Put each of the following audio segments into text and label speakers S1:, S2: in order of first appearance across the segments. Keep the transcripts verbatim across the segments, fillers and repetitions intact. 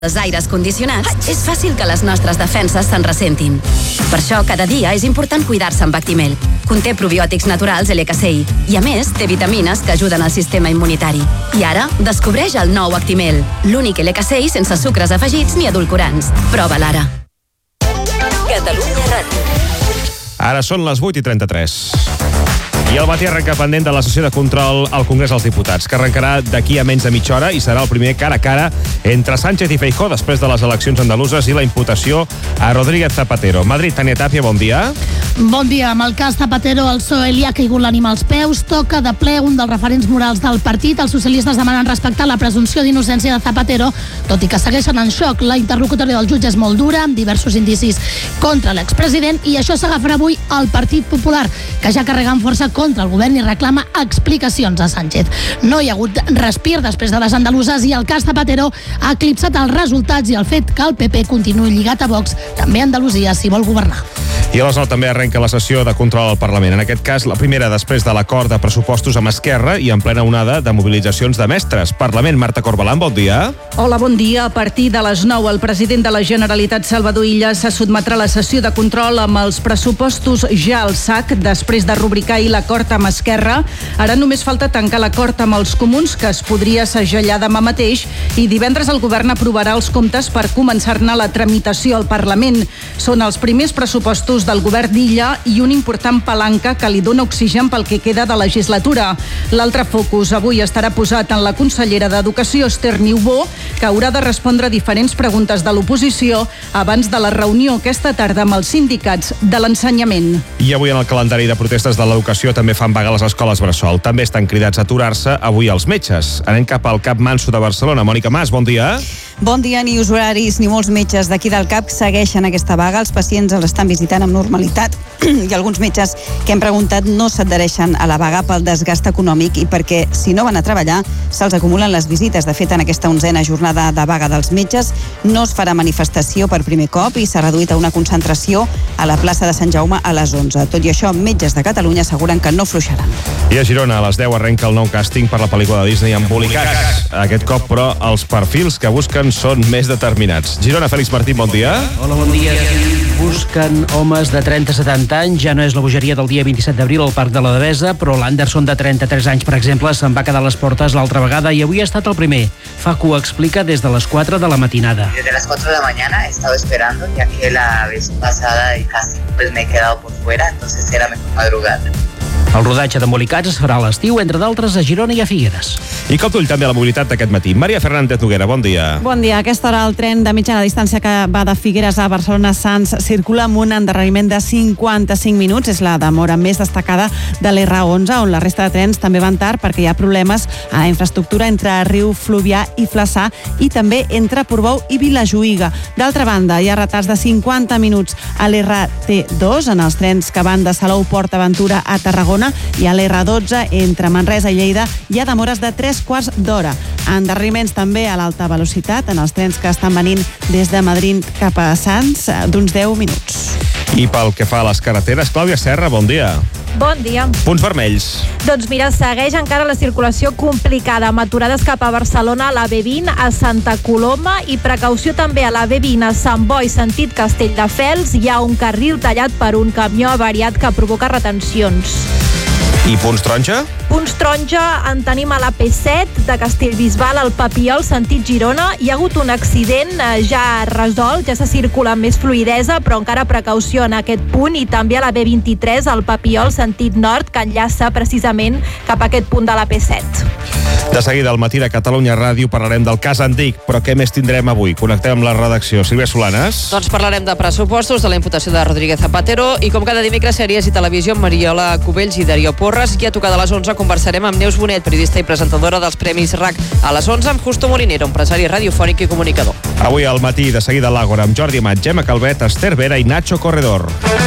S1: Els aires condicionats, és fàcil que les nostres defenses se'n ressentin. Per això, cada dia és important cuidar-se amb Actimel. Conté probiòtics naturals L K C I i, a més, té vitamines que ajuden al sistema immunitari. I ara, descobreix el nou Actimel, l'únic L K C I sense sucres afegits ni edulcorants. Prova-la ara.
S2: Catalunya Ràdio.
S3: Ara són les vuit i trenta-tres. I el matí arrenca pendent de la sessió de control al Congrés dels Diputats, que arrencarà d'aquí a menys de mitja hora i serà el primer cara a cara entre Sánchez i Feijóo després de les eleccions andaluses i la imputació a Rodríguez Zapatero. Madrid, Tània Tàpia, bon dia.
S4: Bon dia. Amb el cas Zapatero, el P S O E li ha caigut l'ànima als peus. Toca de ple un dels referents morals del partit. Els socialistes demanen respectar la presumpció d'innocència de Zapatero, tot i que segueixen en xoc. La interlocutòria del jutge és molt dura, amb diversos indicis contra l'expresident, i això s'agafarà avui al Partit Popular, que ja carrega amb força contra el govern i reclama explicacions a Sánchez. No hi ha hagut respir després de les andaluses i el cas Zapatero ha eclipsat els resultats i el fet que el P P continuï lligat a Vox, també a Andalusia, si vol governar.
S3: I a les nou també arrenca la sessió de control al Parlament. En aquest cas, la primera després de l'acord de pressupostos amb Esquerra i en plena onada de mobilitzacions de mestres. Parlament, Marta Corbalán, bon dia.
S5: Hola, bon dia. A partir de les nou, el president de la Generalitat, Salvador Illa, se sotmetrà a la sessió de control amb els pressupostos ja al sac, després de rubricar ahir l'acord amb Esquerra. Ara només falta tancar l'acord amb els comuns, que es podria segellar demà mateix, i divendres el govern aprovarà els comptes per començar-ne la tramitació al Parlament. Són els primers pressupostos del govern d'Illa i un important palanca que li dona oxigen pel que queda de legislatura. L'altre focus avui estarà posat en la consellera d'Educació, Esther Niubó, que haurà de respondre diferents preguntes de l'oposició abans de la reunió aquesta tarda amb els sindicats de l'ensenyament.
S3: I avui en el calendari de protestes de l'educació també fan vaga les escoles bressol. També estan cridats a aturar-se avui els metges. Anem cap al Cap Manso de Barcelona. Mònica Mas, bon dia.
S6: Bon dia. Ni usuaris ni molts metges d'aquí del Cap segueixen aquesta vaga. Els pacients els estan visitant amb normalitat i alguns metges que hem preguntat no s'adhereixen a la vaga pel desgast econòmic i perquè, si no van a treballar, se'ls acumulen les visites. De fet, en aquesta onzena jornada de vaga dels metges no es farà manifestació per primer cop i s'ha reduït a una concentració a la plaça de Sant Jaume a les onze. Tot i això, metges de Catalunya asseguren que no fluixaran.
S3: I a Girona, a les deu, arrenca el nou càsting per la pel·lícula de Disney Embolicats. Aquest cop, però, els perfils que busquen són més determinats. Girona, Fèlix Martín, bon dia.
S7: Hola, bon dia. Busquen homes de trenta a setanta anys. Ja no és la bogeria del dia vint-i-set d'abril al Parc de la Devesa, però l'Anderson de trenta-tres anys, per exemple, se'n va quedar a les portes l'altra vegada i avui ha estat el primer. Facu explica des de les quatre de la matinada.
S8: Desde las cuatro de la mañana he estado esperando, ya que la vez pasada y casi pues me he quedado por fuera, entonces era mejor madrugar.
S7: El rodatge d'Embolicats es farà a l'estiu, entre d'altres, a Girona i a Figueres.
S3: I cop d'ull també a la mobilitat d'aquest matí. Maria Fernández Noguera, bon dia.
S9: Bon dia. A aquesta hora el tren de mitjana distància que va de Figueres a Barcelona-Sants circula amb un endarreriment de cinquanta-cinc minuts. És la demora més destacada de l'R onze, on la resta de trens també van tard perquè hi ha problemes a la infraestructura entre Riu Fluvià i Flaçà i també entre Portbou i Vilajuïga. D'altra banda, hi ha retards de cinquanta minuts a l'R T dos en els trens que van de Salou Port Aventura a Tarragona, i a l'R dotze entre Manresa i Lleida hi ha demores de tres quarts d'hora. Endarreriments també a l'alta velocitat en els trens que estan venint des de Madrid cap a Sants d'uns deu minuts.
S3: I pel que fa a les carreteres, Clàudia Serra, bon dia.
S10: Bon dia.
S3: Punts vermells.
S10: Doncs mira, segueix encara la circulació complicada, amb aturades cap a Barcelona a la B vint, a Santa Coloma, i precaució també a la B vint a Sant Boi, sentit Castelldefels. Hi ha un carril tallat per un camió avariat que provoca retencions.
S3: I punts taronja?
S10: Punts taronja en tenim a la P set de Castellbisbal al Papiol, sentit Girona. Hi ha hagut un accident ja resolt, ja se circula amb més fluïdesa, però encara precaució en aquest punt, i també a la B vint-i-tres al Papiol, sentit nord, que enllaça precisament cap a aquest punt de la P set.
S3: De seguida, al matí de Catalunya Ràdio, parlarem del cas Andic, però què més tindrem avui? Connectem amb la redacció. Sílvia Solanes.
S11: Doncs parlarem de pressupostos, de la imputació de Rodríguez Zapatero i, com cada dimecres, sèries i televisió amb Mariola Cubells i Darío Porras. I a tocar de les onze conversarem amb Neus Bonet, periodista i presentadora dels Premis R A C. A les onze amb Justo Molinero, empresari radiofònic i comunicador.
S3: Avui al matí, de seguida, a l'Àgora, amb Jordi Amat, Gemma Calvet, Esther Vera i Nacho Corredor.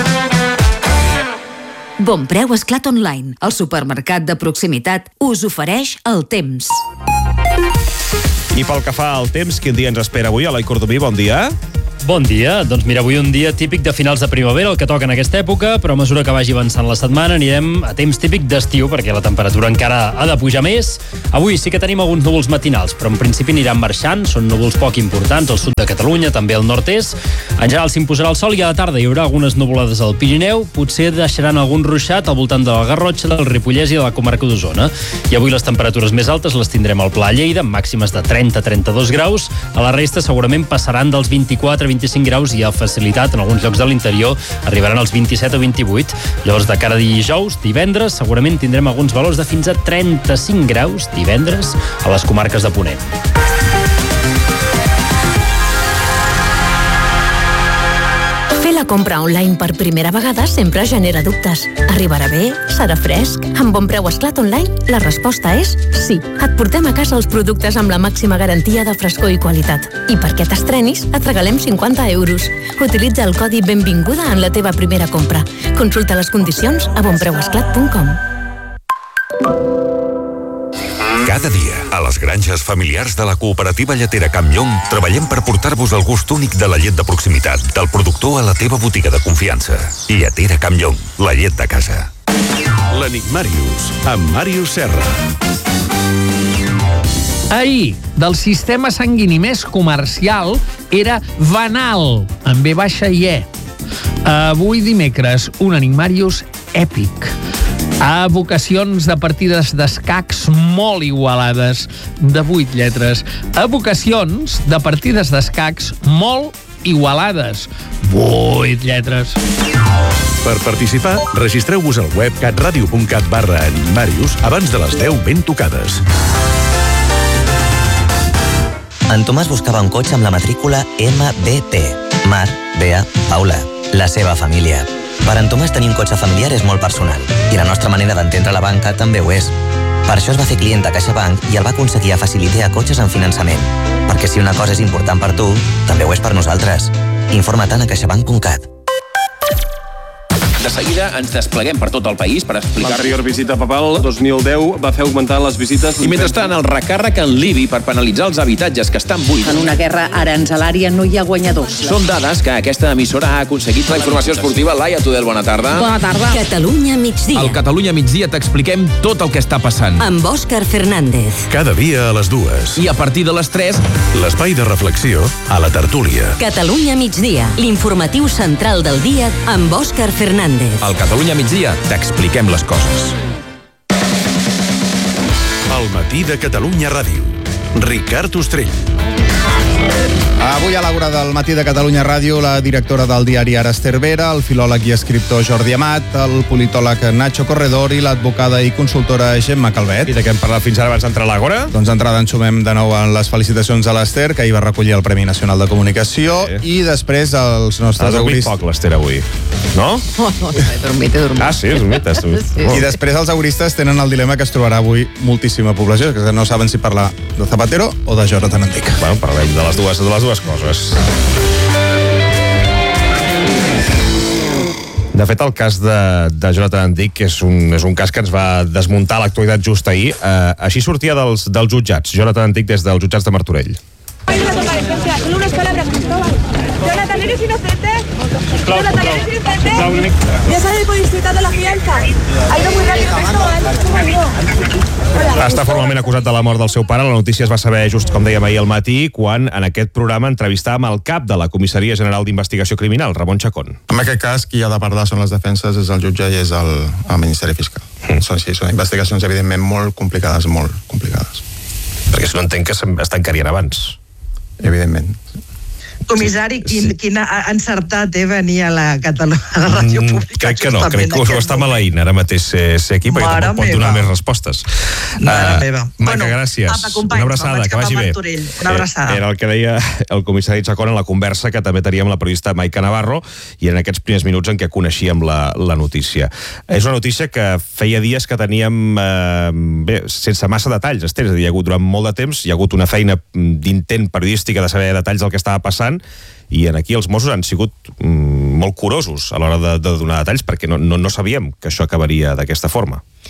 S2: Bonpreu Esclat Online, el supermercat de proximitat, us ofereix el temps.
S3: I pel que fa al temps, quin dia ens espera avui? Eloi Cordomí, bon dia.
S12: Bon dia. Doncs mira, avui un dia típic de finals de primavera, el que toca en aquesta època, però a mesura que vagi avançant la setmana anirem a temps típic d'estiu, perquè la temperatura encara ha de pujar més. Avui sí que tenim alguns núvols matinals, però en principi aniran marxant, són núvols poc importants al sud de Catalunya, també al nord-est. En general s'imposarà el sol i a la tarda hi haurà algunes nuvolades al Pirineu, potser deixaran algun ruixat al voltant de la Garrotxa, del Ripollès i de la comarca d'Osona. I avui les temperatures més altes les tindrem al Pla Lleida, amb màximes de trenta a trenta-dos graus. A la resta segurament passaran dels vint-i-quatre a vint-i-cinc graus i a facilitat en alguns llocs de l'interior arribaran als vint-i-set o vint-i-vuit. Llavors, de cara a dijous, divendres, segurament tindrem alguns valors de fins a trenta-cinc graus divendres a les comarques de Ponent.
S13: Fer la compra online per primera vegada sempre genera dubtes. Arribarà bé? Serà fresc? Amb Bon Preu Esclat Online, la resposta és sí. Et portem a casa els productes amb la màxima garantia de frescor i qualitat. I perquè t'estrenis, et regalem cinquanta euros. Utilitza el codi Benvinguda en la teva primera compra. Consulta les condicions a bon preu esclat punt com.
S14: Cada dia, a les granges familiars de la cooperativa lletera Campllong, treballem per portar-vos el gust únic de la llet de proximitat, del productor a la teva botiga de confiança. Lletera Campllong, la llet de casa.
S15: L'Enigmàrius, amb Màrius Serra.
S16: Ahir, del sistema sanguini més comercial era Vanal, amb B baixa i E. Avui dimecres, un Enigmàrius èpic. A vocacions de partides d'escacs molt igualades, de vuit lletres. A vocacions de partides d'escacs molt igualades, vuit lletres.
S15: Per participar, registreu-vos al web catradio.cat barra Enigmàrius abans de les deu ben tocades.
S17: En Tomàs buscava un cotxe amb la matrícula M B T. Mar, Bea, Paula. La seva família. Per en Tomàs tenir un cotxe familiar és molt personal i la nostra manera d'entendre la banca també ho és. Per això es va fer client de CaixaBank i el va aconseguir a Faciliter a cotxes en finançament. Perquè si una cosa és important per tu, també ho és per nosaltres. Informa-te'n a caixabank punt cat.
S18: De seguida ens despleguem per tot el país per explicar...
S19: L'anterior visita papal, dos mil deu, va fer augmentar les visites...
S18: I mentrestant, el recàrrec en l'I B I per penalitzar els habitatges que estan buits.
S20: En una guerra aranzelària no hi ha guanyadors.
S18: Són dades que aquesta emissora ha aconseguit. La informació esportiva, Laia Tudel, bona tarda.
S13: Bona tarda. Catalunya migdia.
S18: Al Catalunya migdia t'expliquem tot el que està passant.
S13: Amb Òscar Fernández.
S15: Cada dia a les dues.
S18: I a partir de les tres...
S15: L'espai de reflexió a la tertúlia.
S13: Catalunya migdia, l'informatiu central del dia amb Òscar Fernández.
S18: Al Catalunya migdia t'expliquem les coses.
S15: El matí de Catalunya Ràdio. Ricard Ostrell.
S21: Avui a l'hora del matí de Catalunya Ràdio, la directora del diari Ara Esther Vera, el filòleg i escriptor Jordi Amat, el politòleg Nacho Corredor i l'advocada i consultora Gemma Calvet.
S3: I de què hem parlat fins ara abans d'entrar a l'Àgora?
S21: Doncs d'entrada ens sumem de nou en les felicitacions a l'Esther, que ahir va recollir el Premi Nacional de Comunicació, sí. I després els nostres
S3: auristes... Ha dormit
S21: auristes...
S3: poc l'Esther avui, no?
S22: No, no, he dormit, he dormit.
S3: Ah, sí, has dormit, has dormit.
S21: Sí. I després els auristes tenen el dilema que es trobarà avui moltíssima població, que no saben si parlar de Zapatero o de Jonathan Enric.
S3: Bueno, parlem de les dues, de les dues coses. De fet, el cas de, de Jonathan Enric és un, és un cas que ens va desmuntar l'actualitat just ahir. Eh, així sortia dels, dels jutjats. Jonathan Enric des dels jutjats de Martorell.
S23: Jonathan, ¿eres inocente? Jonathan, ¿eres inocente? Ya sabes por disfrutar de la fianza. Ha ido muy rápido esto,
S3: Està formalment acusat de la mort del seu pare. La notícia es va saber just, com dèiem ahir al matí, quan en aquest programa entrevistàvem el cap de la Comissaria General d'Investigació Criminal, Ramon Chacón.
S24: En aquest cas, qui ha de parlar són les defenses, és el jutge i és el, el Ministeri Fiscal. Mm. Són, sí, són investigacions, evidentment, molt complicades, molt complicades.
S3: Perquè si no entenc que es tancarien abans.
S24: Evidentment.
S25: Comissari, quin, sí. quin encertat eh, venir a la, Catalu a la ràdio pública.
S3: Mm, crec que no, crec que us ho està maleint ara mateix ser, ser aquí, perquè tampoc pot donar més respostes.
S25: Mare uh, meva.
S3: Maica, bueno, gràcies.
S25: Apa, company,
S3: una abraçada, que vagi bé.
S25: Una abraçada.
S3: Era el que deia el comissari Chacón en la conversa que també teníem la periodista Maica Navarro i en aquests primers minuts en què coneixíem la, la notícia. És una notícia que feia dies que teníem eh, bé, sense massa detalls, Esther, és a dir, hi ha hagut durant molt de temps, hi ha hagut una feina d'intent periodística de saber detalls del que estava passant i en aquí els Mossos han sigut mm, molt curosos a l'hora de, de donar detalls perquè no, no, no sabíem que això acabaria d'aquesta forma.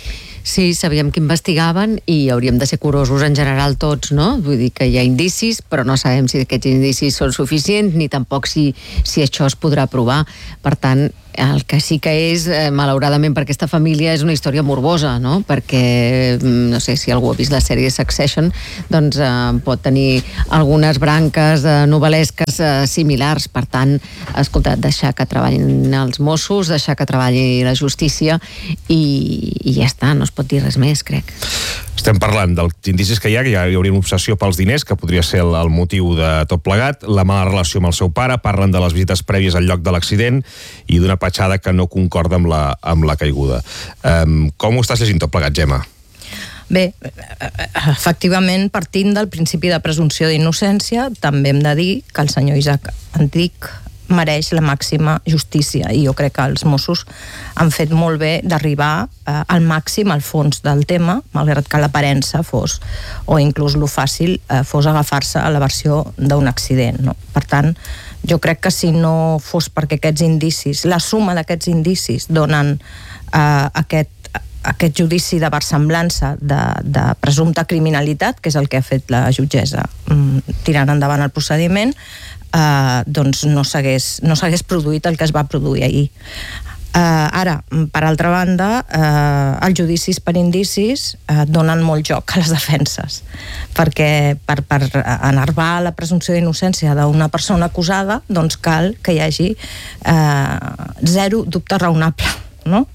S22: Sí, sabíem que investigaven i hauríem de ser curosos en general tots, no? Vull dir que hi ha indicis, però no sabem si aquests indicis són suficients ni tampoc si, si això es podrà provar. Per tant, el que sí que és, eh, malauradament per aquesta família, és una història morbosa, no? Perquè, no sé si algú ha vist la sèrie Succession, doncs eh, pot tenir algunes branques eh, novel·lesques eh, similars. Per tant, escolta, deixar que treballin els Mossos, deixar que treballi la justícia i, i ja està, no es pot dir res més, crec.
S3: Estem parlant dels indicis que hi ha, que hi hauria una obsessió pels diners, que podria ser el, el motiu de tot plegat, la mala relació amb el seu pare, parlen de les visites prèvies al lloc de l'accident i d'una petjada que no concorda amb la, amb la caiguda. Um, com ho estàs llegint tot plegat, Gemma?
S1: Bé, efectivament, partint del principi de presumpció d'innocència, també hem de dir que el senyor Isaac Antic mereix la màxima justícia i jo crec que els Mossos han fet molt bé d'arribar eh, al màxim al fons del tema, malgrat que l'aparença fos, o inclús lo fàcil eh, fos agafar-se a la versió d'un accident, no? Per tant, jo crec que si no fos perquè aquests indicis, la suma d'aquests indicis donen eh, aquest, aquest judici de versemblança de, de presumpta criminalitat, que és el que ha fet la jutgessa mm, tirant endavant el procediment, Uh, doncs no s'hagués no s'hagués produït el que es va produir ahir. Uh, ara, per altra banda, uh, els judicis per indicis uh, donen molt joc a les defenses, perquè per, per enervar la presumpció d'innocència d'una persona acusada, doncs cal que hi hagi uh, zero dubte raonable, no?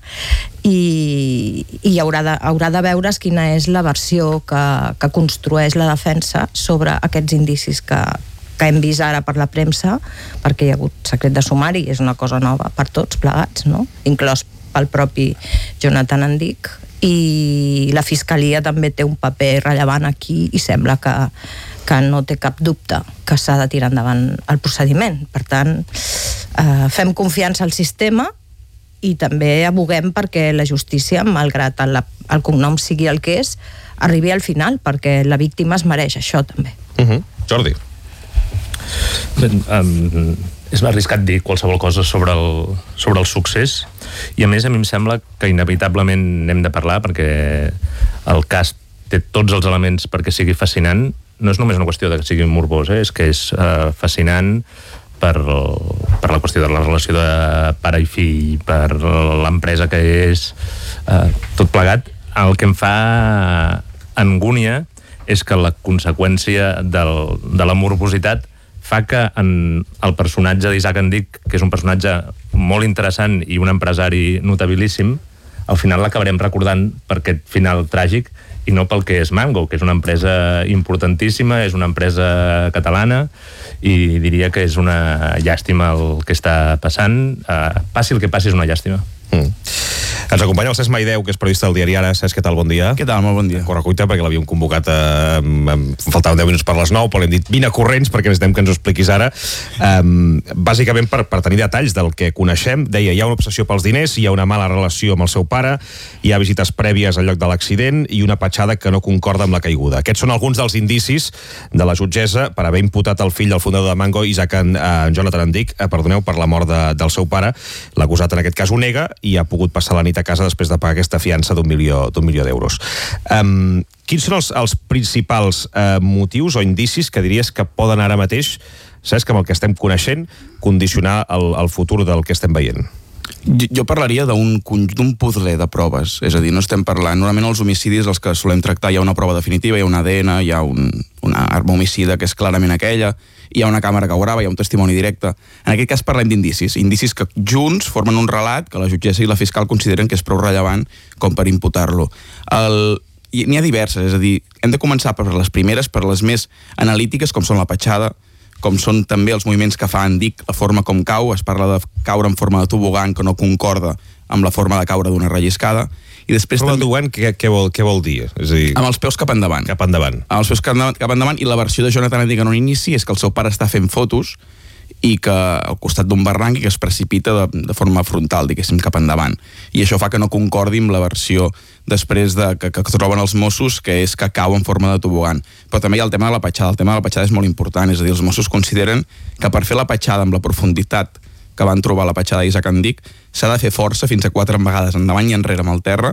S1: I, i haurà, de, haurà de veure's quina és la versió que, que construeix la defensa sobre aquests indicis que que hem vist ara per la premsa, perquè hi ha hagut secret de sumari, és una cosa nova per tots plegats, no? Inclòs pel propi Jonathan Antic, i la Fiscalia també té un paper rellevant aquí i sembla que, que no té cap dubte que s'ha de tirar endavant el procediment. Per tant, eh, fem confiança al sistema i també aboguem perquè la justícia, malgrat el, el cognom sigui el que és, arribi al final, perquè la víctima es mereix això també.
S3: Uh-huh. Jordi.
S4: Um, és arriscat dir qualsevol cosa sobre el, sobre el succés, i a més a mi em sembla que inevitablement n'hem de parlar perquè el cas té tots els elements perquè sigui fascinant. No és només una qüestió de que sigui morbós, eh? És que és uh, fascinant per, per la qüestió de la relació de pare i fill, per l'empresa que és, uh, tot plegat. El que em fa angúnia és que la conseqüència del, de la morbositat fa que en el personatge d'Isaac Antic, que és un personatge molt interessant i un empresari notabilíssim, al final l'acabarem recordant per aquest final tràgic i no pel que és Mango, que és una empresa importantíssima, és una empresa catalana, i diria que és una llàstima el que està passant. Uh, passi el que passi, és una llàstima.
S3: Mm. Ens acompanya el Cesc Maideu, que és periodista del diari Ara. Cesc, què tal? Bon dia.
S5: Què tal? Molt bon dia.
S3: Corre cuita, perquè l'havíem convocat a... faltaven deu minuts per les nou, però l'hem dit vine a corrents perquè necessitem que ens ho expliquis ara. Um, bàsicament per, per tenir detalls del que coneixem. Deia, hi ha una obsessió pels diners, hi ha una mala relació amb el seu pare, hi ha visites prèvies al lloc de l'accident i una petjada que no concorda amb la caiguda. Aquests són alguns dels indicis de la jutgessa per haver imputat el fill del fundador de Mango, Isaac en, uh, Jonathan Antic, uh, perdoneu, per la mort de, del seu pare. L'acusat en aquest cas ho nega i ha pogut passar la nit a casa després de pagar aquesta fiança d'un milió, d'un milió d'euros. Um, quins són els, els principals uh, motius o indicis que diries que poden ara mateix, saps, que amb el que estem coneixent, condicionar el, el futur del que estem veient?
S5: Jo, jo parlaria d'un d'un puzzle de proves, és a dir, no estem parlant... Normalment els homicidis, els que solem tractar, hi ha una prova definitiva, hi ha un A D N, hi ha un, una arma homicida que és clarament aquella, hi ha una càmera que ho grava, hi ha un testimoni directe. En aquest cas parlem d'indicis, indicis que junts formen un relat que la jutgessa i la fiscal consideren que és prou rellevant com per imputar-lo. El... N'hi ha diverses, és a dir, hem de començar per les primeres, per les més analítiques, com són la petjada, com són també els moviments que fa Antic, la forma com cau, es parla de caure en forma de tobogan que no concorda amb la forma de caure d'una relliscada, i després
S3: però
S5: també...
S3: el tobogan, què, què, vol, què vol dir? És a dir...
S5: Amb els peus cap endavant.
S3: Cap endavant.
S5: Amb els peus cap endavant, cap endavant, i la versió de Jonathan Antic en un inici és que el seu pare està fent fotos i que al costat d'un barranc i que es precipita de, de forma frontal, diguéssim, cap endavant. I això fa que no concordi amb la versió després de, que, que troben els Mossos, que és que cau en forma de tobogan. Però també hi ha el tema de la petjada. El tema de la petjada és molt important, és a dir, els Mossos consideren que per fer la petjada amb la profunditat que van trobar la petjada d'Isaac Antic s'ha de fer força fins a quatre vegades endavant i enrere amb el terra,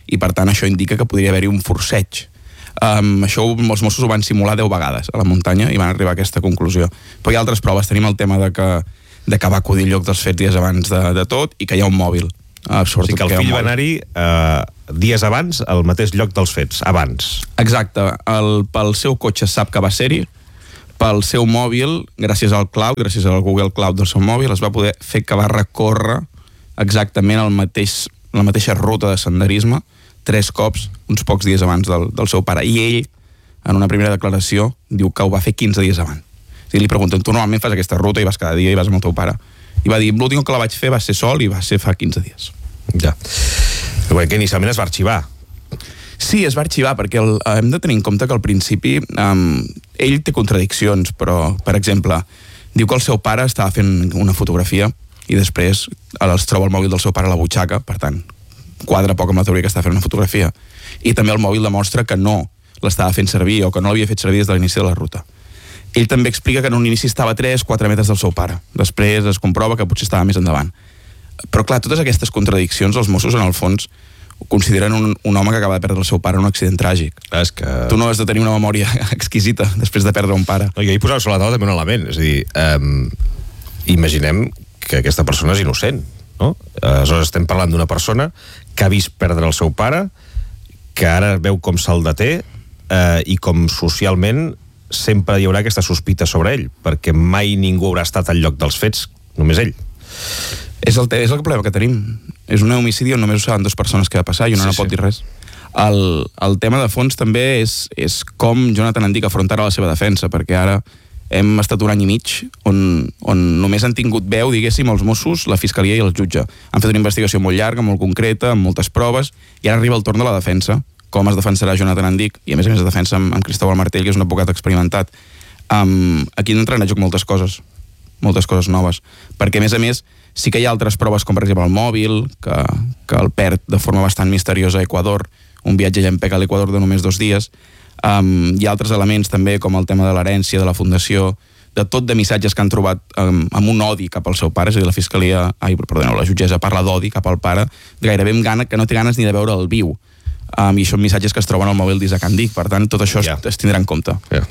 S5: i per tant això indica que podria haver-hi un forceig. Um, això els Mossos ho van simular deu vegades a la muntanya i van arribar a aquesta conclusió. Però hi ha altres proves. Tenim el tema de que, de que va acudir el lloc dels fets dies abans de, de tot i que hi ha un mòbil. Uh,
S3: o sigui que el fill va anar-hi uh, dies abans al mateix lloc dels fets, abans.
S5: Exacte. El, pel seu cotxe sap que va ser-hi, pel seu mòbil, gràcies al cloud, gràcies al Google Cloud del seu mòbil, es va poder fer que va recórrer exactament el mateix, la mateixa ruta de senderisme tres cops, uns pocs dies abans del, del seu pare. I ell, en una primera declaració, diu que ho va fer quinze dies abans. O sigui, li pregunten, tu normalment fas aquesta ruta i vas cada dia i vas amb el teu pare. I va dir, l'últim que la vaig fer va ser sol i va ser fa quinze dies.
S3: Ja. Però bé, que inicialment es va arxivar.
S5: Sí, es va arxivar, perquè el, hem de tenir en compte que al principi um, ell té contradiccions, però, per exemple, diu que el seu pare estava fent una fotografia i després es troba el mòbil del seu pare a la butxaca, per tant, quadra poc amb la teoria que està fent una fotografia. I també el mòbil demostra que no l'estava fent servir o que no l'havia fet servir des de l'inici de la ruta. Ell també explica que en un inici estava a tres a quatre metres del seu pare. Després es comprova que potser estava més endavant. Però clar, totes aquestes contradiccions els Mossos en el fons consideren un, un home que acaba de perdre el seu pare en un accident tràgic.
S3: És que...
S5: Tu no has de tenir una memòria exquisita després de perdre un pare.
S3: No, jo hi posava sobre la taula també un element. És a dir, um, imaginem que aquesta persona és innocent, no? Aleshores estem parlant d'una persona que ha vist perdre el seu pare, que ara veu com se'l deté eh, i com socialment sempre hi haurà aquesta sospita sobre ell, perquè mai ningú haurà estat al lloc dels fets, només ell.
S5: És el, és el problema que tenim. És un homicidi on només ho saben dues persones que va passar i una sí, no pot sí. dir res. El, el tema de fons també és, és com Jonathan Andic afrontarà la seva defensa, perquè ara hem estat un any i mig on, on només han tingut veu, diguéssim, els Mossos, la Fiscalia i el jutge. Han fet una investigació molt llarga, molt concreta, amb moltes proves, i ara arriba el torn de la defensa, com es defensarà Jonathan Andic, i a més a més es defensa amb, amb Cristóbal Martell, que és un advocat experimentat. Um, aquí entren a joc moltes coses, moltes coses noves, perquè a més a més sí que hi ha altres proves, com per exemple el mòbil, que, que el perd de forma bastant misteriosa a Equador, un viatge llampec a l'Equador de només dos dies. Um, hi ha altres elements també, com el tema de l'herència, de la fundació, de tot de missatges que han trobat um, amb un odi cap al seu pare, és a dir, la fiscalia, ai, perdoneu, la jutgessa parla d'odi cap al pare, gairebé amb gana, que no té ganes ni de veure el viu. Um, I són missatges que es troben al mòbil d'Isaac Andic, per tant, tot això yeah. es, es tindrà en compte.
S3: Yeah.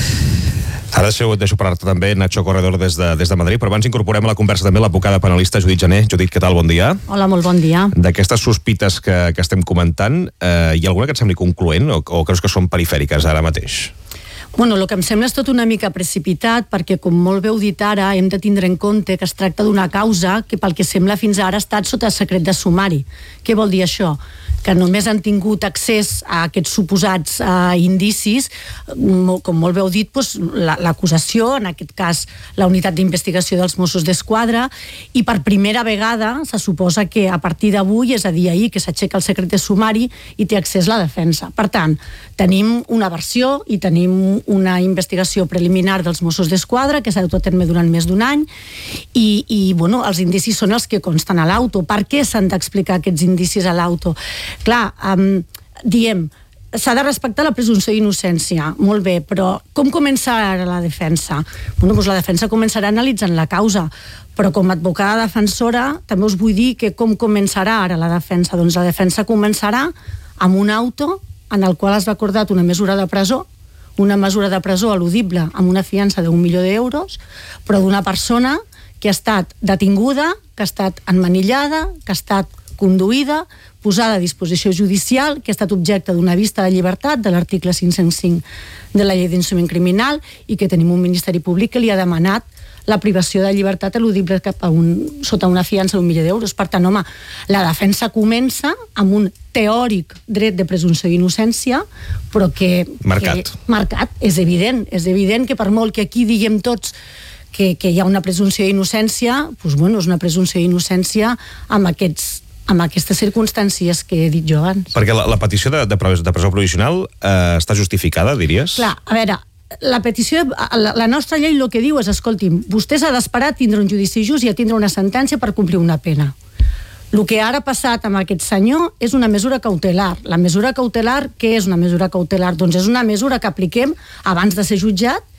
S3: Ara deixo, deixo parlar-te també, Nacho Corredor, des de, des de Madrid, però abans incorporem a la conversa també l'advocada penalista Judit Jané. Judit, què tal? Bon dia.
S6: Hola, molt bon dia.
S3: D'aquestes sospites que, que estem comentant, eh, hi ha alguna que et sembli concloent o, o creus que són perifèriques ara mateix?
S6: Bueno, el que em sembla és tot una mica precipitat, perquè, com molt bé heu dit ara, hem de tindre en compte que es tracta d'una causa que, pel que sembla fins ara, ha estat sota secret de sumari. Què vol dir això? Que només han tingut accés a aquests suposats uh, indicis, com molt bé heu dit, doncs, l'acusació, en aquest cas la unitat d'investigació dels Mossos d'Esquadra, i per primera vegada se suposa que a partir d'avui, és a dir, ahir, que s'aixeca el secret de sumari i té accés la defensa. Per tant, tenim una versió i tenim una investigació preliminar dels Mossos d'Esquadra que s'ha dut a terme durant més d'un any i, i bueno, els indicis són els que consten a l'auto. Per què s'han d'explicar aquests indicis a l'auto? Clar, um, diem, s'ha de respectar la presumpció d'innocència, molt bé, però com començarà la defensa? Bueno, doncs la defensa començarà analitzant la causa, però com a advocada defensora també us vull dir que com començarà ara la defensa? Doncs la defensa començarà amb un auto en el qual es va acordar una mesura de presó, una mesura de presó eludible amb una fiança d'un milió d'euros, però d'una persona que ha estat detinguda, que ha estat emmanillada, que ha estat conduïda, posada a disposició judicial, que ha estat objecte d'una vista de llibertat de l'article cinc-cents cinc de la llei d'instrument criminal i que tenim un Ministeri Públic que li ha demanat la privació de llibertat eludible cap a un, sota una fiança d'un milió d'euros. Per tant, home, la defensa comença amb un teòric dret de presumpció d'innocència, però que...
S3: Marcat.
S6: Que, marcat, és evident. És evident que per molt que aquí diguem tots que, que hi ha una presumpció d'innocència, doncs, bueno, és una presumpció d'innocència amb aquests amb aquestes circumstàncies que he dit jo abans.
S3: Perquè la, la petició de, de, de presó provisional eh, està justificada, diries?
S6: Clar, a veure, la petició, la, la nostra llei el que diu és, escolti'm, vostè s'ha d'esperar a tindre un judici just i a tindre una sentència per complir una pena. El que ara ha passat amb aquest senyor és una mesura cautelar. La mesura cautelar, què és una mesura cautelar? Doncs és una mesura que apliquem abans de ser jutjat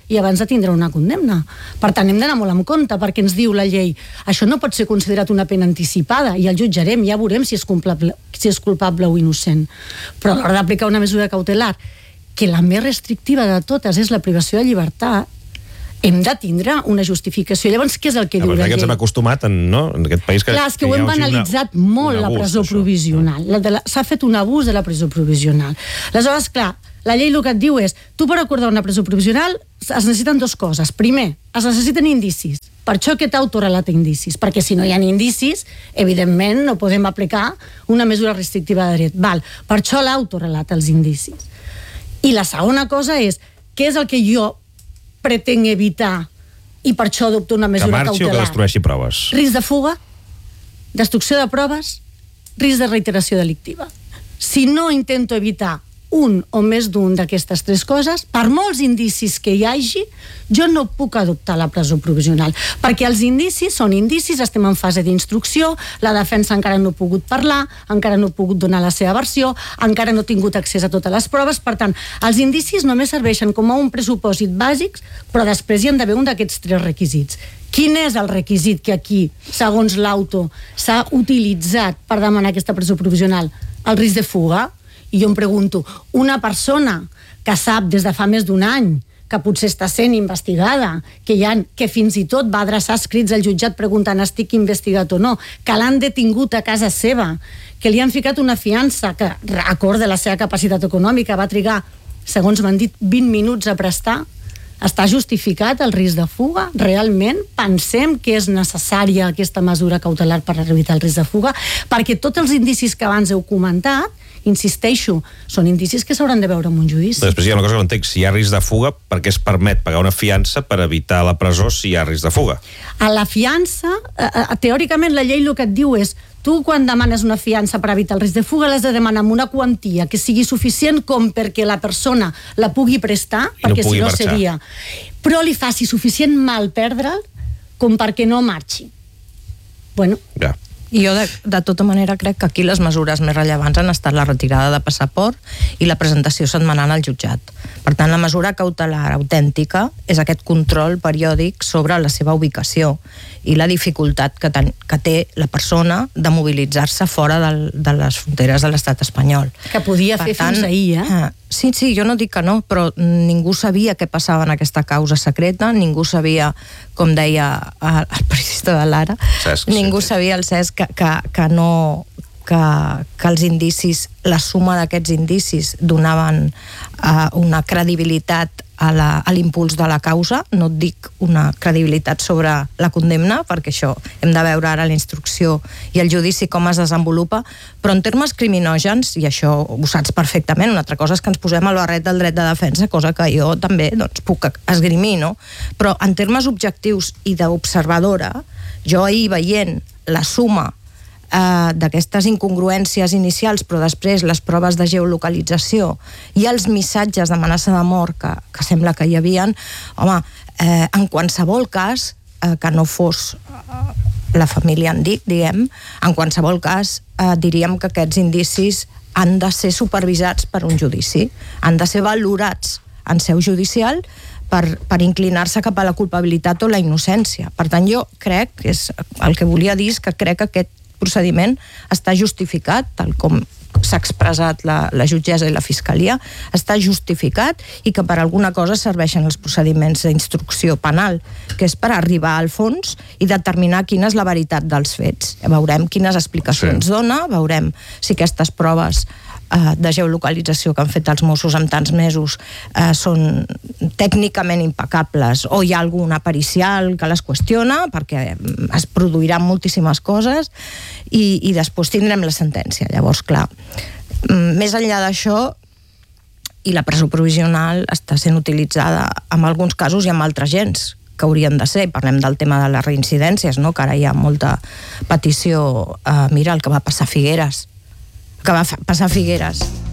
S6: i abans de tindre una condemna. Per tant, hem d'anar molt en compte, perquè ens diu la llei, això no pot ser considerat una pena anticipada, i el jutjarem, ja veurem si és culpable, si és culpable o innocent. Però a l'hora d'aplicar una mesura cautelar, que la més restrictiva de totes és la privació de llibertat, hem de tindre una justificació. Llavors, què és el que diu la llei?
S3: Ens hem acostumat en, no? en aquest país que...
S6: Clar, és que ho hem banalitzat una, molt, la presó provisional. S'ha fet un abús de la presó provisional. Aleshores, clar, la llei el que et diu és, tu per acordar una presó provisional es necessiten dues coses. Primer, es necessiten indicis. Per això que t'autorelata indicis, perquè si no hi ha indicis, evidentment no podem aplicar una mesura restrictiva de dret. Val. Per això l'autorelata els indicis. I la segona cosa és, què és el que jo pretenc evitar i per això adopto una mesura cautelar?
S3: Que marxi o que destrueixi proves?
S6: Risc de fuga, destrucció de proves, risc de reiteració delictiva. Si no intento evitar un o més d'un d'aquestes tres coses, per molts indicis que hi hagi, jo no puc adoptar la presó provisional, perquè els indicis són indicis, estem en fase d'instrucció, la defensa encara no ha pogut parlar, encara no ha pogut donar la seva versió, encara no ha tingut accés a totes les proves, per tant, els indicis només serveixen com a un pressupòsit bàsics, però després hi ha d'haver un d'aquests tres requisits. Quin és el requisit que aquí, segons l'auto, s'ha utilitzat per demanar aquesta presó provisional? El risc de fuga? I jo em pregunto, una persona que sap des de fa més d'un any que potser està sent investigada, que, hi ha, que fins i tot va adreçar escrits al jutjat preguntant estic investigat o no, que l'han detingut a casa seva, que li han ficat una fiança que, acord de la seva capacitat econòmica, va trigar, segons m'han dit, vint minuts a prestar, està justificat el risc de fuga? Realment pensem que és necessària aquesta mesura cautelar per evitar el risc de fuga? Perquè tots els indicis que abans heu comentat, insisteixo, són indicis que s'hauran de veure en un judici.
S3: Després hi ha una cosa que no entenc, si hi ha risc de fuga, per què es permet pagar una fiança per evitar la presó si hi ha risc de fuga?
S6: A la fiança, eh, teòricament la llei el que et diu és, tu quan demanes una fiança per evitar el risc de fuga l'has de demanar amb una quantia que sigui suficient com perquè la persona la pugui prestar,
S3: I
S6: perquè
S3: no
S6: si no
S3: marxar.
S6: seria, però li faci suficient mal perdre'l com perquè no marxi. Bueno,
S3: ja.
S1: I jo, de, de tota manera, crec que aquí les mesures més rellevants han estat la retirada de passaport i la presentació setmanal al jutjat. Per tant, la mesura cautelar autèntica és aquest control periòdic sobre la seva ubicació i la dificultat que, ten, que té la persona de mobilitzar-se fora del, de les fronteres de l'estat espanyol.
S6: Que podia fer
S1: per tant,
S6: fins ahir, eh?
S1: Sí, sí, jo no dic que no, però ningú sabia què passava en aquesta causa secreta, ningú sabia, com deia el, el periodista de l'Ara, Cesc, ningú sí. sabia el Cesc que, que, que no... Que, que els indicis, la suma d'aquests indicis donaven uh, una credibilitat a, la, a l'impuls de la causa, no et dic una credibilitat sobre la condemna, perquè això hem de veure ara la instrucció i el judici com es desenvolupa, però en termes criminògens, i això ho saps perfectament, una altra cosa és que ens posem al barret del dret de defensa, cosa que jo també doncs, puc esgrimir, no? Però en termes objectius i d'observadora, jo ahir veient la suma Uh, d'aquestes incongruències inicials, però després les proves de geolocalització i els missatges d'amenaça de mort que, que sembla que hi havien, home, eh, en qualsevol cas eh, que no fos uh, la família en dic, diguem, en qualsevol cas eh, diríem que aquests indicis han de ser supervisats per un judici, han de ser valorats en seu judicial per, per inclinar-se cap a la culpabilitat o la innocència. Per tant, jo crec, que és el que volia dir, és que crec que aquest procediment està justificat, tal com s'ha expressat la, la jutgessa i la fiscalia, està justificat i que per alguna cosa serveixen els procediments d'instrucció penal, que és per arribar al fons i determinar quina és la veritat dels fets. Veurem quines explicacions sí. dona, veurem si aquestes proves eh, de geolocalització que han fet els Mossos en tants mesos eh, són tècnicament impecables o hi ha alguna pericial que les qüestiona, perquè es produiran moltíssimes coses i, i després tindrem la sentència. Llavors, clar, més enllà d'això, i la presó provisional està sent utilitzada en alguns casos i en altres gens que haurien de ser. Parlem del tema de les reincidències, no? Que ara hi ha molta petició. Uh, mira el que va passar a Figueres. El que va passar a Figueres.